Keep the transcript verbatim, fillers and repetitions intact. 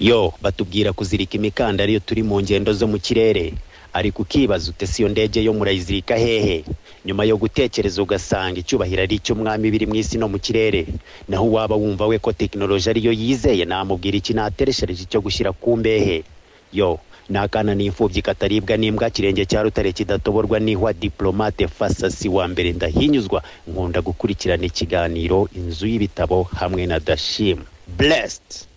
Yo batubwira kuzirika imikanda ariyo turi mu ngendo zo mu kirere, ariko ukibaza ute si yo ndege yo murayizirika hehe? Nyuma yo gutekereza ugasanga icyubahiro ari cyo mwami biri mu isi no mu kirere, naho waba wumva we ko technology ariyo yizeye, namubwira iki natereshereje cyo gushyira ku mbehe. Yo nakana n'imfubyi kataribwa n'imbwa, kirenge cya rutare kidatoborwa n'ihwa, diplomate fasasi wa mbere ndahinyuzwa, nkunda gukurikirana ikiganiro Inzu y'Ibitabo hamwe na Dashim. Blessed.